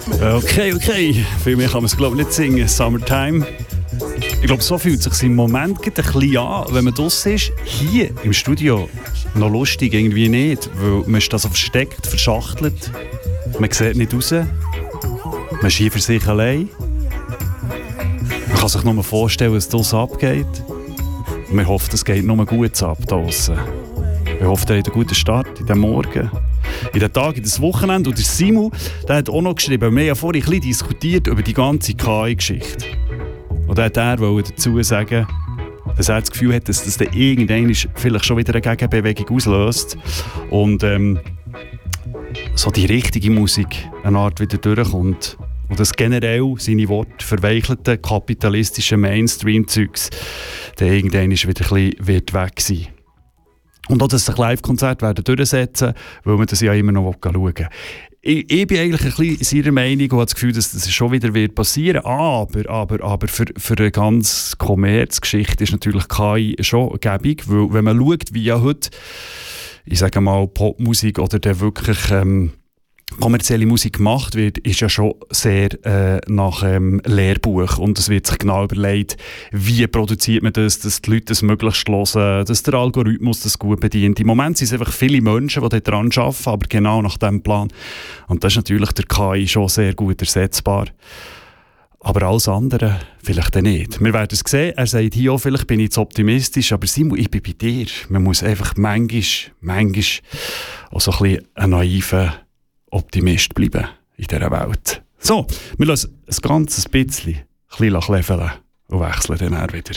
Okay. Viel mehr kann man es glaube ich nicht singen. Summertime. Ich glaube, so fühlt es sich im Moment ein bisschen an, wenn man draussen ist. Hier im Studio noch lustig irgendwie nicht, weil man ist da so versteckt, verschachtelt. Man sieht nicht raus. Man ist hier für sich allein. Man kann sich nur vorstellen, was draussen abgeht. Und wir hoffen, es geht nur gut ab draussen. Wir hoffen, ihr habt einen guten Start in den Morgen, in den Tag, in das Wochenende. Und der Simon, der hat auch noch geschrieben, wir haben ja vorhin ein bisschen diskutiert über die ganze KI-Geschichte. Und dann wollte er dazu sagen, dass er das Gefühl hat, dass das dann irgendwann vielleicht schon wieder eine Gegenbewegung auslöst. Und so die richtige Musik eine Art wieder durchkommt. Und dass generell seine Worte verweichlelte kapitalistische Mainstream-Zeugs dann irgendwann wieder ein bisschen wird weg sein. Und auch, dass sich Live-Konzerte durchsetzen, weil man das ja immer noch schauen will. Ich bin eigentlich ein bisschen seiner Meinung und habe das Gefühl, dass das schon wieder passieren wird. Aber für eine ganz Kommerzgeschichte ist natürlich KI schon gäbig, weil wenn man schaut, wie ja heute, ich sage mal, Popmusik oder der wirklich kommerzielle Musik gemacht wird, ist ja schon sehr nach Lehrbuch. Und es wird sich genau überlegt, wie produziert man das, dass die Leute das möglichst hören, dass der Algorithmus das gut bedient. Im Moment sind es einfach viele Menschen, die daran arbeiten, aber genau nach diesem Plan. Und das ist natürlich der KI schon sehr gut ersetzbar. Aber alles andere vielleicht dann nicht. Wir werden es sehen. Er sagt hier auch, vielleicht bin ich zu optimistisch, aber Simon, ich bin bei dir. Man muss einfach manchmal auch so ein bisschen ein naiver Optimist bleiben in dieser Welt. So, wir lassen ein ganzes bisschen kleveln und wechseln dann wieder.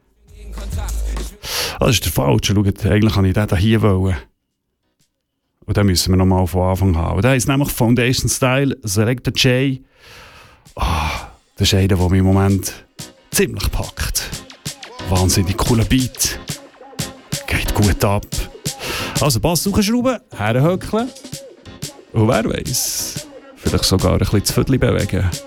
Das ist der Falsche. Schaut, eigentlich kann ich den hier wollen. Und dann müssen wir nochmal von Anfang an. Und der ist nämlich Foundation Style, Selector J. Das ist einer, der mich im Moment ziemlich packt. Wahnsinnig cooler Beat. Geht gut ab. Also Bass hochschrauben, herhöckeln. Und wer weiß, vielleicht sogar ein bisschen das Viertel bewegen.